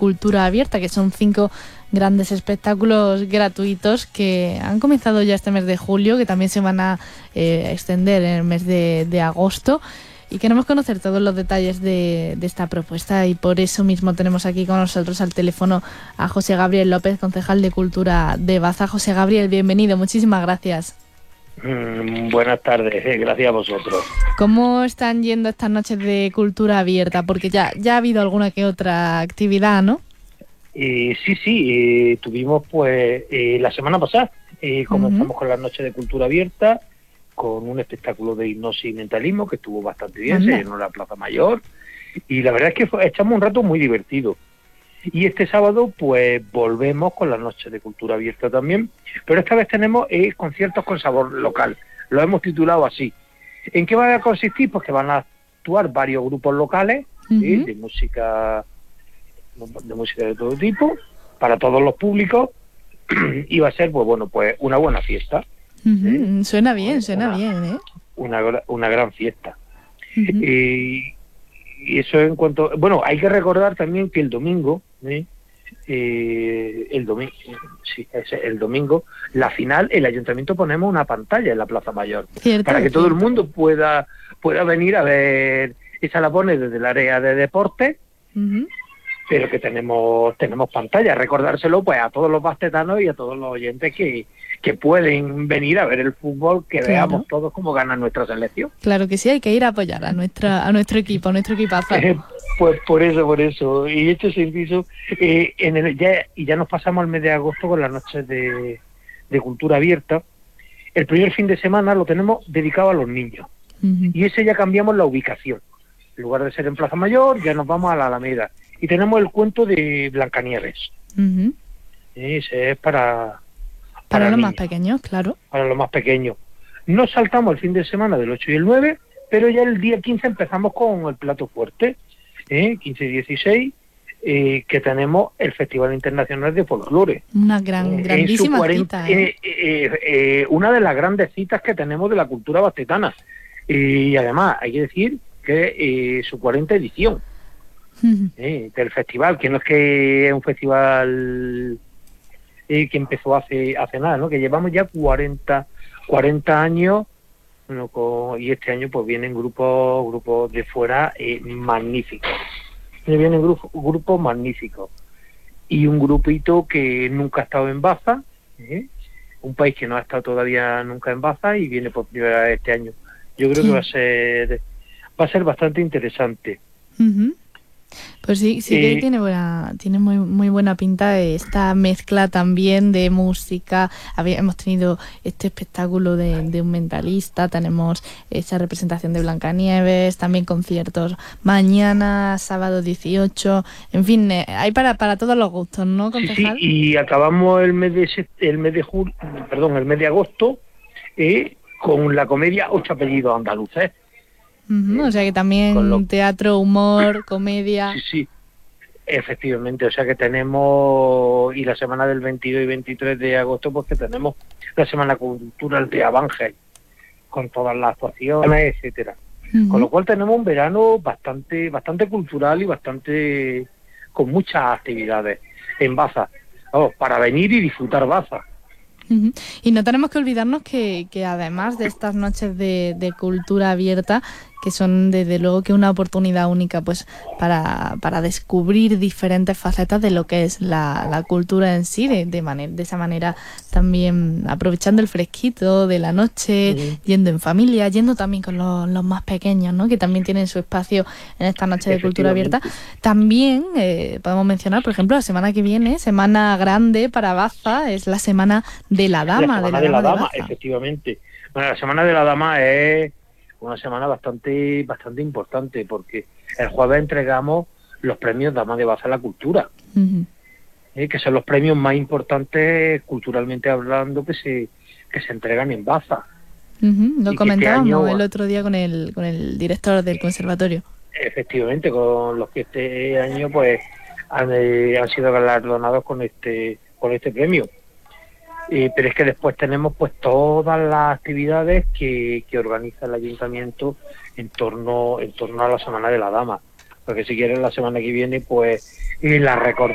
Cultura Abierta, que son 5 grandes espectáculos gratuitos que han comenzado ya este mes de julio, que también se van a extender en el mes de agosto. Y queremos conocer todos los detalles de esta propuesta, y por eso mismo tenemos aquí con nosotros al teléfono a José Gabriel López, concejal de Cultura de Baza. José Gabriel, bienvenido, muchísimas gracias. Buenas tardes, gracias a vosotros. ¿Cómo están yendo estas noches de Cultura Abierta? Porque ya ha habido alguna que otra actividad, ¿no? Sí, tuvimos pues la semana pasada, comenzamos con las noches de Cultura Abierta, con un espectáculo de hipnosis y mentalismo que estuvo bastante bien, se llenó la Plaza Mayor, y la verdad es que echamos un rato muy divertido. Y este sábado pues volvemos con las noches de Cultura Abierta también, pero esta vez tenemos conciertos con sabor local, lo hemos titulado así. ¿En qué van a consistir? Pues que van a actuar varios grupos locales de música de todo tipo, para todos los públicos, y va a ser pues una buena fiesta. Suena bien, ¿eh? Una gran fiesta. Y eso en cuanto... Bueno, hay que recordar también que el domingo, el domingo, la final, el ayuntamiento ponemos una pantalla en la Plaza Mayor, para que todo el mundo pueda venir a ver. Esa la pone desde el área de deporte, pero que tenemos pantalla. Recordárselo pues a todos los bastetanos y a todos los oyentes que pueden venir a ver el fútbol, que veamos todos cómo gana nuestra selección. Claro que sí, hay que ir a apoyar a nuestro equipo, a nuestro equipazo. Pues por eso. Y este servicio, ya nos pasamos al mes de agosto con las noches de Cultura Abierta. El primer fin de semana lo tenemos dedicado a los niños. Y ese ya cambiamos la ubicación. En lugar de ser en Plaza Mayor, ya nos vamos a la Alameda. Y tenemos el cuento de Blancanieves. Ese es para los más pequeños, claro. Para los más pequeños. Nos saltamos el fin de semana del 8 y el 9, pero ya el día 15 empezamos con el plato fuerte, 15 y 16, que tenemos el Festival Internacional de Folclore. Una grandísima cita. Una de las grandes citas que tenemos de la cultura bastetana. Y además, hay que decir que su 40 edición del festival, que no es que es un festival... que empezó hace nada, ¿no? Que llevamos ya 40 años, y este año pues vienen grupos de fuera magníficos. Vienen grupos magníficos. Y un grupito que nunca ha estado en Baza, un país que no ha estado todavía nunca en Baza, y viene por primera vez este año. Yo creo que va a ser bastante interesante. Pues sí que tiene muy buena pinta esta mezcla también de música. Hemos tenido este espectáculo de un mentalista, tenemos esa representación de Blancanieves, también conciertos mañana, sábado 18, en fin, hay para todos los gustos, ¿no, concejal? Sí, y acabamos el mes de agosto con la comedia 8 apellidos andaluces. O sea que también teatro, humor, comedia. Sí, efectivamente. O sea que tenemos, y la semana del 22 y 23 de agosto, pues que tenemos la Semana Cultural de Abángel, con todas las actuaciones, etcétera. Con lo cual tenemos un verano bastante cultural y bastante con muchas actividades en Baza. Para venir y disfrutar Baza. Y no tenemos que olvidarnos que además de estas noches de Cultura Abierta, que son desde luego que una oportunidad única pues para descubrir diferentes facetas de lo que es la cultura en sí, de esa manera también aprovechando el fresquito de la noche, yendo en familia, yendo también con los más pequeños, ¿no? Que también tienen su espacio en esta noche de Cultura Abierta. También podemos mencionar, por ejemplo, la semana que viene, semana grande para Baza, es la Semana de la Dama. La Semana de la Dama, efectivamente. Bueno, la Semana de la Dama es una semana bastante importante, porque el jueves entregamos los premios Dama de Baza a la Cultura, que son los premios más importantes culturalmente hablando que se entregan en Baza. Lo comentábamos el otro día con el director del conservatorio. Efectivamente, con los que este año pues han sido galardonados con este premio. Pero es que después tenemos pues todas las actividades que organiza el ayuntamiento en torno a la Semana de la Dama, porque si quieren la semana que viene pues la recordamos